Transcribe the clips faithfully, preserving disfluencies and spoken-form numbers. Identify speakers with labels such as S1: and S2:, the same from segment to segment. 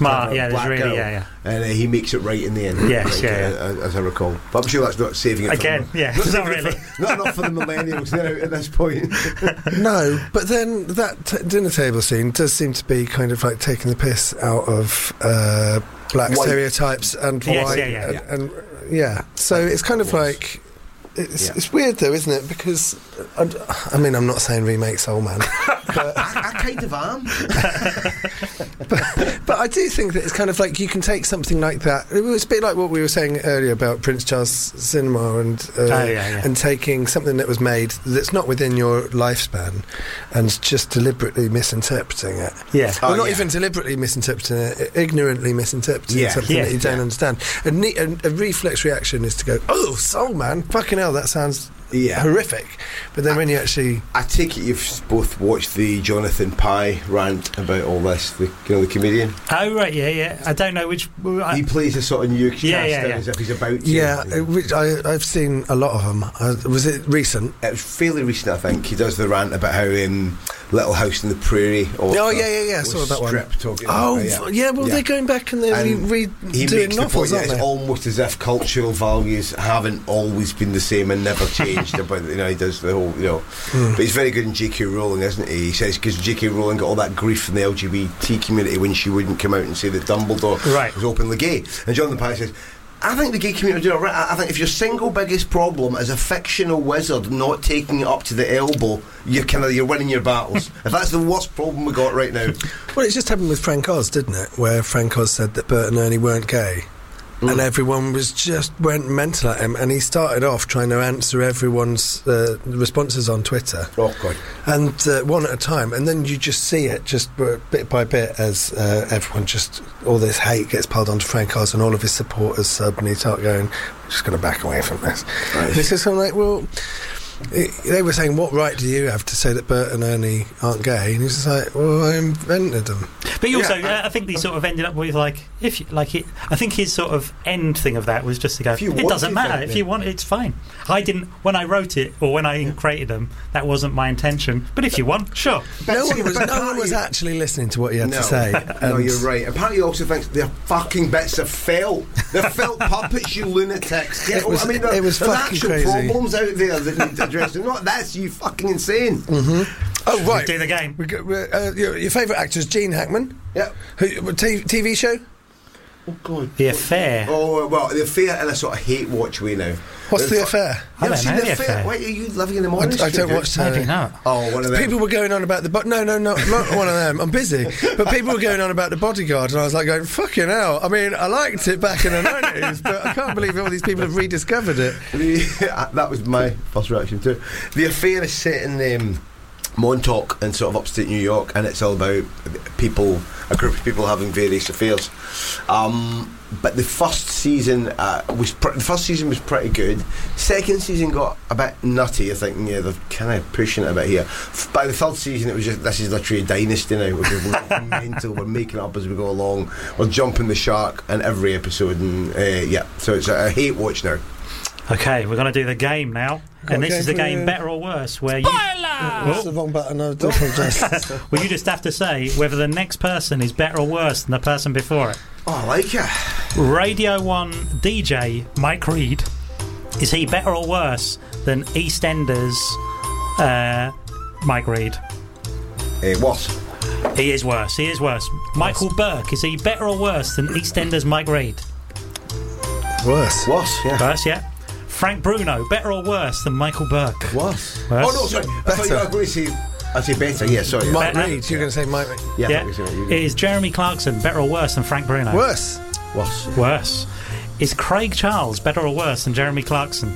S1: Smart, yeah,
S2: black
S1: there's really,
S2: girl,
S1: yeah, yeah.
S2: and uh, he makes it right in the end.
S1: Yes,
S2: like,
S1: yeah,
S2: uh, as I recall. But I'm sure that's not saving it
S1: again.
S2: For
S1: yeah,
S2: not,
S1: not really.
S2: for, not enough for the millennials there at this point.
S3: No, but then that t- dinner table scene does seem to be kind of like taking the piss out of uh, black
S2: White.
S3: stereotypes and
S1: Yes,
S3: white,
S1: yeah, yeah,
S3: and,
S2: yeah.
S3: and yeah. So it's kind of like. It's,
S2: Yeah.
S3: it's weird though, isn't it? Because I, I mean, I'm not saying remake Soul Man, but,
S2: I, I kind of am.
S3: but, but I do think that it's kind of like you can take something like that. It was a bit like what we were saying earlier about Prince Charles Cinema and uh,
S1: Oh, yeah, yeah.
S3: and taking something that was made that's not within your lifespan and just deliberately misinterpreting it.
S1: Yeah.
S3: Well,
S2: Oh,
S3: not
S2: yeah.
S3: even deliberately misinterpreting it, ignorantly misinterpreting
S2: Yeah.
S3: something
S1: Yeah,
S3: that you don't
S1: yeah.
S3: understand. A, ne- a, a reflex reaction is to go, "Oh, Soul Man, fucking hell, that sounds
S2: Yeah.
S3: horrific." But then when you actually,
S2: I take it you've both watched the Jonathan Pye rant about all this, the, you know, the comedian.
S1: Oh, right, yeah, yeah. I don't know which... I,
S2: He plays a sort of newscaster
S1: Yeah, yeah, yeah.
S2: as if he's about to.
S3: yeah, uh, which I, I've seen a lot of them. Uh, was it recent?
S2: It was fairly recent, I think. He does the rant about how um, Little House in the Prairie.
S3: Oh, yeah, yeah, yeah, I
S2: was
S3: saw that one.
S2: stripped, talking
S3: Oh,
S2: about,
S3: f- yeah, well,
S2: Yeah.
S3: they're going back and they're
S2: And
S3: re-
S2: He
S3: doing
S2: makes the point
S3: novels,
S2: that
S3: aren't
S2: it's
S3: they?
S2: almost as if cultural values haven't always been the same and never changed. About you know, he does the whole you know,
S3: Hmm.
S2: but he's very good in J K Rowling, isn't he? He says because J K Rowling got all that grief from the L G B T community when she wouldn't come out and say that Dumbledore
S1: Right.
S2: was openly gay, and Jonathan Pye says, I think the gay community do it right. I think if your single biggest problem is a fictional wizard not taking it up to the elbow, you're kind of you're winning your battles. If that's the worst problem we got right now,
S3: Well, it just happened with Frank Oz, didn't it? Where Frank Oz said that Bert and Ernie weren't gay. And everyone was just went mental at him, and he started off trying to answer everyone's uh, responses on Twitter,
S2: oh god,
S3: and uh, one at a time. And then you just see it, just uh, bit by bit, as uh, everyone just all this hate gets piled onto Frank Oz, and all of his supporters suddenly start going, "I'm just going to back away from this."
S2: Right.
S3: And it's just I'm like, well. It, they were saying, what right do you have to say that Bert and Ernie aren't gay? And he's just like, well, I invented them.
S1: But he also,
S2: Yeah,
S1: uh, I think he sort of ended up with like, if you, like it, I think his sort of end thing of that was just to go,
S2: If you
S1: it
S2: want
S1: doesn't
S2: to
S1: matter.
S2: think
S1: If
S2: it.
S1: you want, it's fine. I didn't when I wrote it or when I created them. That wasn't my intention. But if you want, sure.
S3: No one was,
S2: But
S3: no one was
S2: partly-
S3: actually listening to what he had
S2: No.
S3: to say.
S2: No,
S3: And-
S2: you're right. Apparently, he also thinks they're fucking bits of felt. They're felt puppets, you lunatics. Get
S3: It was-
S2: I mean, there,
S3: it was
S2: there's
S3: fucking
S2: actual
S3: crazy.
S2: problems out there that need addressing. Not that's you fucking insane.
S3: Mm-hmm. Oh, right.
S1: Do the game.
S3: We go, we're, uh, your your favourite actor is Gene Hackman.
S2: Yeah.
S3: Who, t- T V show?
S2: Oh god.
S1: The Affair.
S2: Oh well, the affair in a sort of hate watch way now.
S3: What's
S2: The
S3: the
S2: fu-
S3: affair?
S1: I
S2: You ever
S1: don't
S2: seen
S1: know
S2: the
S1: The
S2: affair?
S1: Affair.
S2: Why are you living in the
S3: I,
S2: morning?
S3: I don't watch
S1: Maybe
S3: telly.
S1: not.
S2: Oh, one of them.
S3: People were going on about the but no no no not one of them. I'm busy, but people were going on about the Bodyguard, and I was like going fucking hell. I mean, I liked it back in the nineties, but I can't believe all these people have rediscovered it.
S2: The- that was my first reaction to it. The affair is set in um, Montauk in sort of upstate New York, and it's all about people, a group of people having various affairs. Um, but the first season uh, was pr- the first season was pretty good. Second season got a bit nutty. I think yeah, they're kind of pushing it a bit here. F- By the third season, it was just this is literally a dynasty now. We're mental. We're making it up as we go along. We're jumping the shark in every episode, and uh, yeah, so it's a, a hate watch now.
S1: Okay, we're going to do the game now. And this
S3: Okay,
S1: is the
S3: for
S1: game
S3: you.
S1: Better or Worse, where you...
S3: That's the wrong button. I do apologise.
S1: well, you just have to say whether the next person is better or worse than the person before it.
S2: Oh, I like it.
S1: Radio one D J Mike Reed, is he better or worse than EastEnders uh, Mike Reed?
S2: Uh, what?
S1: He is worse. He is worse. Michael Burke, is he better or worse than EastEnders Mike Reed?
S3: Worse.
S2: What? Yeah.
S1: Worse, yeah. Frank Bruno, better or worse than Michael Burke?
S2: What?
S1: Worse.
S2: Oh no, sorry. I thought you were going to say. I say better. Yeah, sorry.
S3: Mike
S1: Better.
S3: Reed. You're going to say Mike Reed.
S2: Yeah. I
S1: Yeah.
S2: thought you were saying you-
S1: Is Jeremy Clarkson better or worse than Frank Bruno?
S3: Worse.
S2: What?
S1: Worse. Is Craig Charles better or worse than Jeremy Clarkson?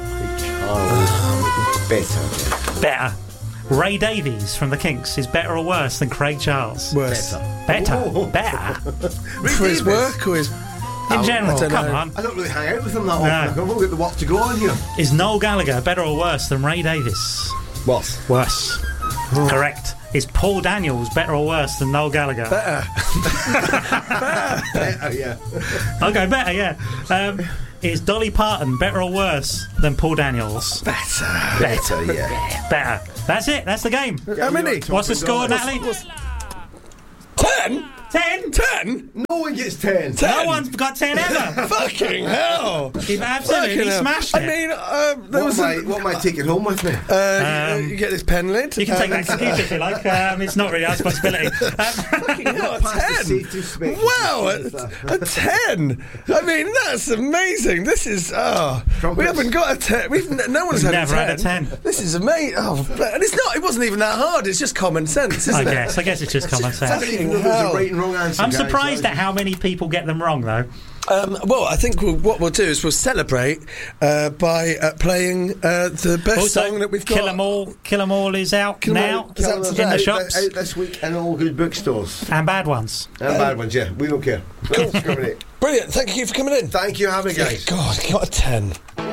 S2: Oh, better.
S1: Better. Ray Davies from the Kinks is better or worse than Craig Charles?
S3: Worse.
S1: Better.
S2: Oh.
S1: Better.
S3: For his work or his.
S1: In general,
S3: I don't
S1: come
S3: know.
S1: on.
S2: I don't really hang out with them that
S1: No.
S2: often. I've all got the work to go on here.
S1: Is Noel Gallagher better or worse than Ray Davies?
S2: What?
S1: Worse. Correct. Is Paul Daniels better or worse than Noel Gallagher?
S3: Better.
S2: Better, yeah.
S1: Okay, better, yeah. Um, is Dolly Parton better or worse than Paul Daniels?
S3: Better.
S2: Better, yeah.
S1: Better. That's it. That's the game.
S3: How many?
S1: What's the score, Natalie?
S3: Ten?
S1: ten.
S3: Ten?
S2: No one gets ten.
S3: Ten?
S1: No one's got ten ever.
S3: Fucking hell!
S1: You've absolutely
S3: Fucking hell.
S1: smashed it.
S3: I mean, uh, there
S2: What
S3: was
S2: am,
S3: a,
S2: I, what am I taking home with me?
S3: uh,
S1: Um,
S3: you, you get this pen lid.
S1: You can take
S3: um,
S1: that excuse if you like. Um, it's not really our responsibility. Um,
S3: What, a
S2: Past the
S3: ten?
S2: safety spec-
S3: Wow, a, a ten! I mean, that's amazing. This is oh, we
S2: Trumpets.
S3: haven't got a ten. We've n- no one's
S1: We've
S3: had,
S1: never
S3: a
S1: had a ten.
S3: This is amazing. Oh, and it's not. It wasn't even that hard. It's just common sense,
S1: I
S3: isn't it?
S1: guess. I guess it's just common
S2: I
S1: sense.
S2: didn't even know there was
S3: hell.
S2: a right and wrong answer.
S1: I'm
S2: guys.
S1: surprised at how many people get them wrong, though.
S3: Um, well, I think we'll, what we'll do is we'll celebrate uh, by uh, playing uh, the best
S1: Also,
S3: song that we've got.
S1: Kill 'Em All, Kill 'Em All is out
S3: Kill 'Em
S1: now
S3: All is out
S1: in
S3: today.
S1: the
S2: Out-
S1: shops.
S2: Out this week in all good bookstores.
S1: And bad ones.
S2: And bad ones, yeah. We don't care. We don't discriminate.
S3: Brilliant. Thank you for coming in.
S2: Thank you for having me, guys.
S3: God, you got a ten.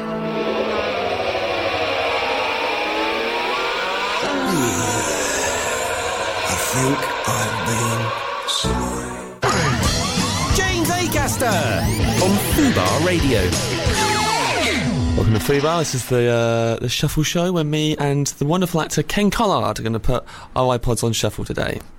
S4: I think I've been sorry.
S5: James Acaster on Fubar Radio.
S6: Welcome to Fubar. This is the uh, the Shuffle Show where me and the wonderful actor Ken Collard are going to put our iPods on shuffle today.